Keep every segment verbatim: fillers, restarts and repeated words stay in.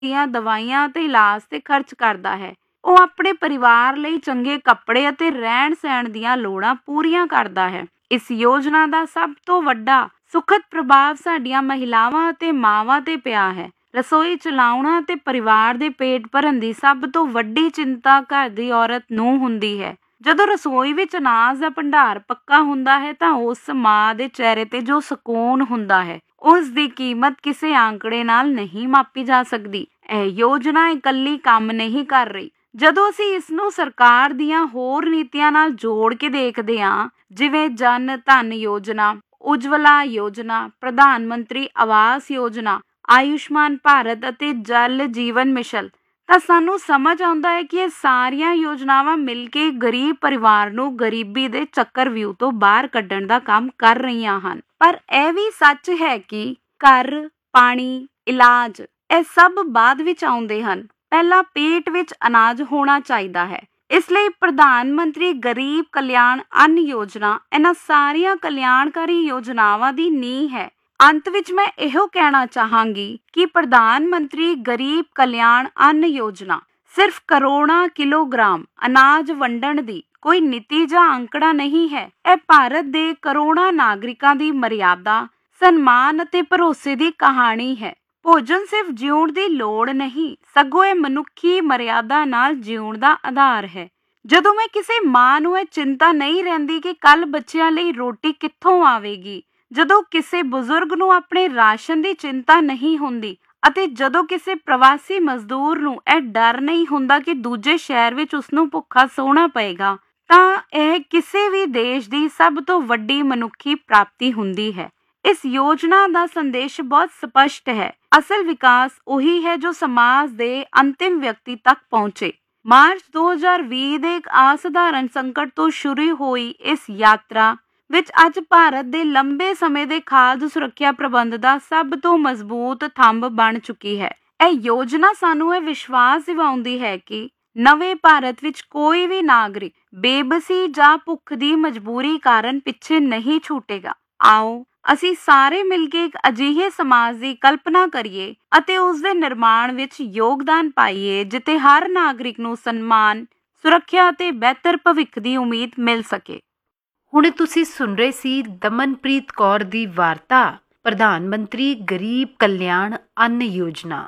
ਦੀਆਂ ਦਵਾਈਆਂ ਅਤੇ ਇਲਾਜ ਤੇ ਖਰਚ ਕਰਦਾ ਹੈ। ਉਹ ਆਪਣੇ ਪਰਿਵਾਰ ਲਈ ਚੰਗੇ ਕੱਪੜੇ ਅਤੇ ਰਹਿਣ ਸਹਿਣ ਦੀਆਂ ਲੋੜਾਂ ਪੂਰੀਆਂ ਕਰਦਾ ਹੈ। ਇਸ ਯੋਜਨਾ ਦਾ ਸਭ ਤੋਂ ਵੱਡਾ ਸੁਖਦ ਪ੍ਰਭਾਵ ਸਾਡੀਆਂ ਮਹਿਲਾਵਾਂ ਅਤੇ ਮਾਵਾਂ ਤੇ ਪਿਆ ਹੈ। ਰਸੋਈ ਚਲਾਉਣਾ ਅਤੇ ਪਰਿਵਾਰ ਦੇ ਪੇਟ ਭਰਨ ਦੀ ਸਭ ਤੋਂ ਵੱਡੀ ਚਿੰਤਾ ਘਰ ਦੀ ਔਰਤ ਨੂੰ ਹੁੰਦੀ ਹੈ। ਜਦੋਂ ਰਸੋਈ ਵਿੱਚ ਅਨਾਜ ਦਾ ਭੰਡਾਰ ਪੱਕਾ ਹੁੰਦਾ ਹੈ ਤਾਂ ਉਸ ਮਾਂ ਦੇ ਚਿਹਰੇ ਤੇ ਜੋ ਸਕੂਨ ਹੁੰਦਾ ਹੈ, ਉਸ ਦੀ ਕੀਮਤ ਕਿਸੇ ਆંકੜੇ ਨਾਲ ਨਹੀਂ ਮਾਪੀ ਜਾ ਸਕਦੀ। ਇਹ ਯੋਜਨਾ ਇਕੱਲੀ ਕੰਮ ਨਹੀਂ ਕਰ ਰਹੀ। ਜਦੋਂ ਅਸੀਂ ਇਸ ਨੂੰ ਸਰਕਾਰ ਦੀਆਂ ਹੋਰ ਨੀਤੀਆਂ ਨਾਲ ਜੋੜ ਕੇ ਦੇਖਦੇ ਹਾਂ, ਜਿਵੇਂ ਜਨ ਧਨ ਯੋਜਨਾ, ਉਜਵਲਾ ਯੋਜਨਾ, ਪ੍ਰਧਾਨ ਮੰਤਰੀ ਆਵਾਸ ਯੋਜਨਾ, ਆਯੁਸ਼ਮਾਨ ਭਾਰਤ ਅਤੇ ਜਲ ਜੀਵਨ ਮਿਸ਼ਨ, ਤਾਂ ਸਾਨੂੰ ਸਮਝ ਆਉਂਦਾ ਹੈ ਕਿ ਇਹ ਸਾਰੀਆਂ ਯੋਜਨਾਵਾਂ ਮਿਲ ਕੇ ਗਰੀਬ ਪਰਿਵਾਰ ਨੂੰ ਗਰੀਬੀ ਦੇ ਚੱਕਰਵਿਊਹ ਤੋਂ ਬਾਹਰ ਕੱਢਣ ਦਾ ਕੰਮ ਕਰ ਰਹੀਆਂ ਹਨ। ਪਰ ਇਹ ਵੀ ਸੱਚ ਹੈ ਕਿ ਘਰ, ਪਾਣੀ, ਇਲਾਜ ਇਹ ਸਭ ਬਾਅਦ ਵਿੱਚ ਆਉਂਦੇ ਹਨ। ਪਹਿਲਾਂ ਪੇਟ ਵਿੱਚ ਅਨਾਜ ਹੋਣਾ ਚਾਹੀਦਾ ਹੈ। ਇਸ ਲਈ ਪ੍ਰਧਾਨ ਮੰਤਰੀ ਗਰੀਬ ਕਲਿਆਣ ਅੰਨ ਯੋਜਨਾ ਇਹਨਾਂ ਸਾਰੀਆਂ ਕਲਿਆਣਕਾਰੀ ਯੋਜਨਾਵਾਂ ਦੀ ਨੀਂਹ ਹੈ। ਅੰਤ ਵਿੱਚ ਮੈਂ ਇਹੋ ਕਹਿਣਾ ਚਾਹਾਂਗੀ ਕਿ ਪ੍ਰਧਾਨ ਮੰਤਰੀ ਗਰੀਬ ਕਲਿਆਣ ਅੰਨ ਯੋਜਨਾ ਸਿਰਫ ਕਰੋੜਾਂ ਕਿਲੋਗ੍ਰਾਮ ਅਨਾਜ ਵੰਡਣ ਦੀ ਕੋਈ ਨੀਤੀ ਜਾਂ ਅੰਕੜਾ ਨਹੀਂ ਹੈ। ਇਹ ਭਾਰਤ ਦੇ ਕਰੋੜਾਂ ਨਾਗਰਿਕਾਂ ਦੀ ਮਰਿਆਦਾ, ਸਨਮਾਨ ਅਤੇ ਭਰੋਸੇ ਦੀ ਕਹਾਣੀ ਹੈ। ਭੋਜਨ ਸਿਰਫ ਜਿਉਣ ਦੀ ਲੋੜ ਨਹੀਂ, ਸਗੋਂ ਇਹ ਮਨੁੱਖੀ ਮਰਿਆਦਾ ਨਾਲ ਜਿਉਣ ਦਾ ਆਧਾਰ ਹੈ। ਜਦੋਂ ਮੈਂ ਕਿਸੇ ਮਾਂ ਨੂੰ ਇਹ ਚਿੰਤਾ ਨਹੀਂ ਰਹਿੰਦੀ ਕਿ ਕੱਲ ਬੱਚਿਆਂ ਲਈ ਰੋਟੀ ਕਿੱਥੋਂ ਆਵੇਗੀ, ਜਦੋਂ ਕਿਸੇ ਬਜ਼ੁਰਗ ਨੂੰ ਆਪਣੇ ਰਾਸ਼ਨ ਦੀ ਚਿੰਤਾ ਨਹੀਂ ਹੁੰਦੀ ਅਤੇ ਜਦੋਂ ਕਿਸੇ ਪ੍ਰਵਾਸੀ ਮਜ਼ਦੂਰ ਨੂੰ ਇਹ ਡਰ ਨਹੀਂ ਹੁੰਦਾ ਕਿ ਦੂਜੇ ਸ਼ਹਿਰ ਵਿੱਚ ਉਸਨੂੰ ਭੁੱਖਾ ਸੌਣਾ ਪਏਗਾ, ਤਾਂ ਇਹ ਕਿਸੇ ਵੀ ਦੇਸ਼ ਦੀ ਸਭ ਤੋਂ ਵੱਡੀ ਮਨੁੱਖੀ ਪ੍ਰਾਪਤੀ ਹੁੰਦੀ ਹੈ। ਇਸ ਯੋਜਨਾ ਦਾ ਸੰਦੇਸ਼ ਬਹੁਤ ਸਪਸ਼ਟ ਹੈ। ਅਸਲ ਵਿਕਾਸ ਉਹੀ ਹੈ ਜੋ ਸਮਾਜ ਦੇ ਅੰਤਿਮ ਵਿਅਕਤੀ ਤੱਕ ਪਹੁੰਚੇ। ਮਾਰਚ ਦੋ ਹਜ਼ਾਰ ਵੀਹ ਦੇ ਇੱਕ ਅਸਾਧਾਰਨ ਸੰਕਟ ਤੋਂ ਸ਼ੁਰੂ ਹੋਈ ਇਸ ਯਾਤਰਾ ਵਿੱਚ ਅੱਜ ਭਾਰਤ ਦੇ ਲੰਬੇ ਸਮੇਂ ਦੇ ਖਾਦ ਸੁਰੱਖਿਆ ਪ੍ਰਬੰਧ ਦਾ ਸਭ ਤੋਂ ਮਜ਼ਬੂਤ ਥੰਮ ਬਣ ਚੁੱਕੀ ਹੈ। ਇਹ ਯੋਜਨਾ ਸਾਨੂੰ ਇਹ ਵਿਸ਼ਵਾਸ ਦਿਵਾਉਂਦੀ ਹੈ ਕਿ ਨਵੇਂ ਭਾਰਤ ਵਿੱਚ ਕੋਈ ਵੀ ਨਾਗਰਿਕ ਬੇਬਸੀ ਜਾਂ ਭੁੱਖ ਦੀ ਮਜਬੂਰੀ ਕਾਰਨ ਪਿੱਛੇ ਨਹੀਂ ਛੁੱਟੇਗਾ। ਆਓ ਅਸੀਂ ਸਾਰੇ ਮਿਲ ਕੇ ਇੱਕ ਅਜਿਹੇ ਸਮਾਜ ਦੀ ਕਲਪਨਾ ਕਰੀਏ ਅਤੇ ਉਸ ਦੇ ਨਿਰਮਾਣ ਵਿੱਚ ਯੋਗਦਾਨ ਪਾਈਏ ਜਿੱਥੇ ਹਰ ਨਾਗਰਿਕ ਨੂੰ ਸਨਮਾਨ, ਸੁਰੱਖਿਆ ਅਤੇ ਬਿਹਤਰ ਭਵਿੱਖ ਦੀ ਉਮੀਦ ਮਿਲ ਸਕੇ। ਹੁਣ ਤੁਸੀਂ ਸੁਣ ਰਹੇ ਸੀ ਦਮਨਪ੍ਰੀਤ ਕੌਰ ਦੀ ਵਾਰਤਾ ਪ੍ਰਧਾਨ ਮੰਤਰੀ ਗਰੀਬ ਕਲਿਆਣ ਅੰਨ ਯੋਜਨਾ।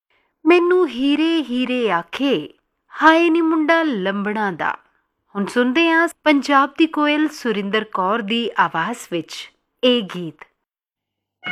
ਮੈਨੂੰ ਹੀਰੇ ਹੀਰੇ ਆਖੇ, ਹਾਏ ਨੀ ਮੁੰਡਾ ਲੰਬਣਾ ਦਾ। ਹੁਣ ਸੁਣਦੇ ਹਾਂ ਪੰਜਾਬ ਦੀ ਕੋਇਲ ਸੁਰਿੰਦਰ ਕੌਰ ਦੀ ਆਵਾਜ਼ ਵਿੱਚ ਇਹ ਗੀਤ।